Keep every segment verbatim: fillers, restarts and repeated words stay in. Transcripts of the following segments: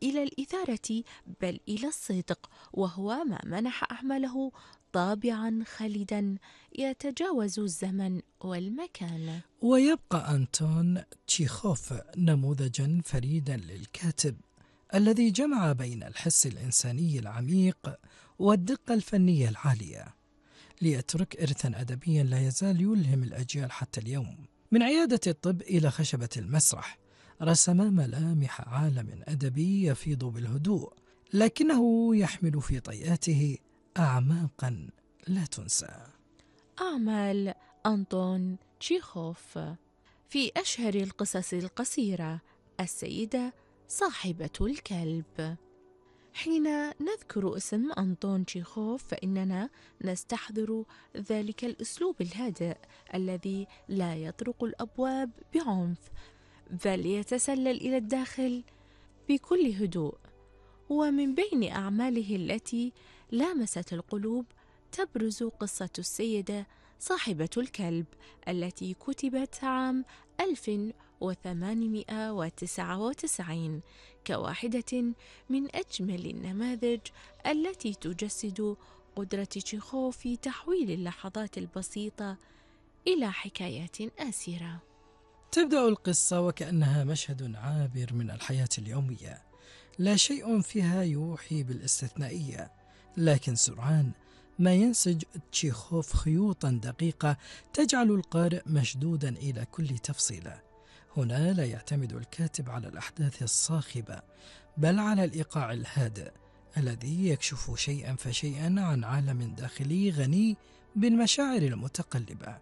إلى الإثارة بل إلى الصدق، وهو ما منح أعماله طابعا خالدا يتجاوز الزمن والمكان. ويبقى أنتون تشيخوف نموذجا فريدا للكاتب الذي جمع بين الحس الإنساني العميق والدقة الفنية العالية، ليترك إرثا أدبيا لا يزال يلهم الأجيال حتى اليوم. من عيادة الطب إلى خشبة المسرح، رسم ملامح عالم أدبي يفيض بالهدوء، لكنه يحمل في طياته أعماقا لا تنسى. أعمال أنطون تشيخوف. في أشهر القصص القصيرة السيدة صاحبة الكلب. حين نذكر اسم أنطون تشيخوف فإننا نستحضر ذلك الأسلوب الهادئ الذي لا يطرق الأبواب بعنف، بل يتسلل إلى الداخل بكل هدوء. ومن بين أعماله التي لامست القلوب تبرز قصة السيدة صاحبة الكلب التي كتبت عام ألف وثمانمائة وتسعة وتسعين كواحدة من أجمل النماذج التي تجسد قدرة تشيخوف في تحويل اللحظات البسيطة إلى حكايات آسرة. تبدأ القصة وكأنها مشهد عابر من الحياة اليومية، لا شيء فيها يوحي بالاستثنائية، لكن سرعان ما ينسج تشيخوف خيوطا دقيقة تجعل القارئ مشدودا إلى كل تفصيلة. هنا لا يعتمد الكاتب على الأحداث الصاخبة، بل على الإيقاع الهادئ الذي يكشف شيئا فشيئا عن عالم داخلي غني بالمشاعر المتقلبة،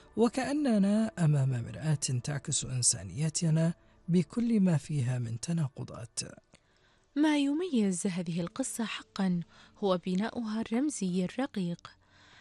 وكأننا أمام مرآة تعكس إنسانيتنا بكل ما فيها من تناقضات. ما يميز هذه القصة حقا هو بناؤها الرمزي الرقيق،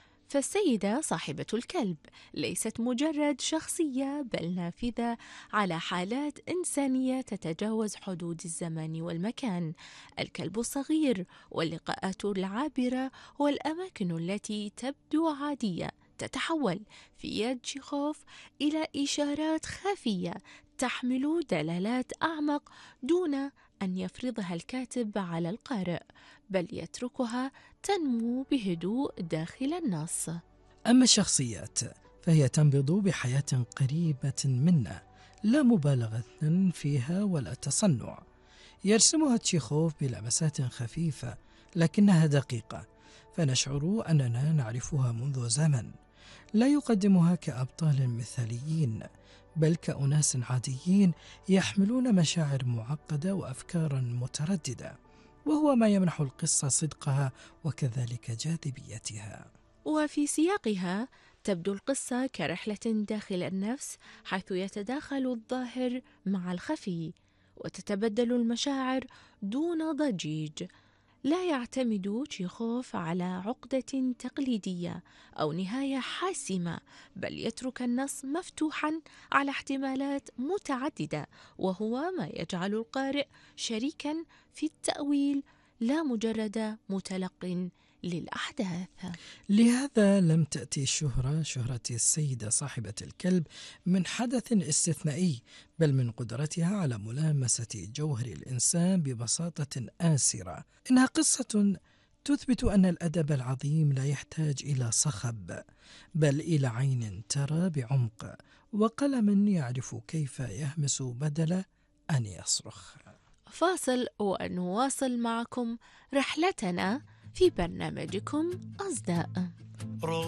فالسيدة صاحبة الكلب ليست مجرد شخصية بل نافذة على حالات إنسانية تتجاوز حدود الزمان والمكان. الكلب الصغير واللقاءات العابرة والأماكن التي تبدو عادية تتحول في يد تشيخوف إلى إشارات خفية تحمل دلالات أعمق دون أن يفرضها الكاتب على القارئ، بل يتركها تنمو بهدوء داخل النص. أما الشخصيات فهي تنبض بحياة قريبة منا، لا مبالغة فيها ولا تصنع. يرسمها تشيخوف بلمسات خفيفة لكنها دقيقة، فنشعر أننا نعرفها منذ زمن. لا يقدمها كأبطال مثاليين، بل كأناس عاديين يحملون مشاعر معقدة وأفكارا مترددة، وهو ما يمنح القصة صدقها وكذلك جاذبيتها. وفي سياقها تبدو القصة كرحلة داخل النفس، حيث يتداخل الظاهر مع الخفي وتتبدل المشاعر دون ضجيج. لا يعتمد تشيخوف على عقدة تقليدية أو نهاية حاسمة، بل يترك النص مفتوحا على احتمالات متعددة، وهو ما يجعل القارئ شريكا في التأويل لا مجرد متلق للأحداث. لهذا لم تأتي الشهرة شهرة السيدة صاحبة الكلب من حدث استثنائي، بل من قدرتها على ملامسة جوهر الإنسان ببساطة آسرة. إنها قصة تثبت أن الأدب العظيم لا يحتاج إلى صخب، بل إلى عين ترى بعمق، وقلم يعرف كيف يهمس بدل أن يصرخ. فاصل ونواصل معكم رحلتنا في برنامجكم أصداء.